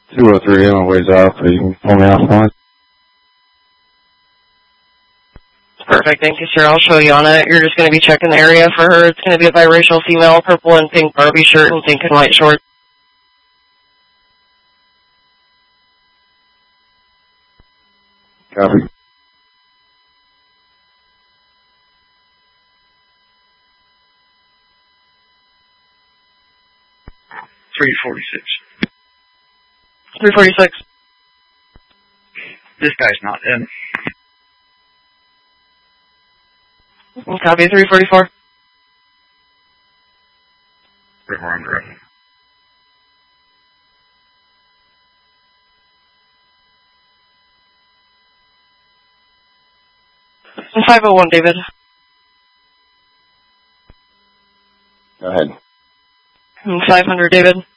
203 on my ways out, so you can pull me offline. Perfect, thank you, sir. I'll show you on it. You're just going to be checking the area for her. It's going to be a biracial female, purple and pink Barbie shirt and pink and white shorts. Copy. .346. 346. This guy's not in. Copy, 344. We're on direct. 501, David. Go ahead. 500, David.